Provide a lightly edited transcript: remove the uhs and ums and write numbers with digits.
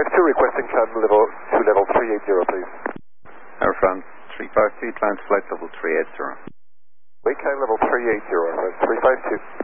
352 requesting climb level to level 380, please. Air France 352, climb to flight level 380. Wake climb level 380, 352.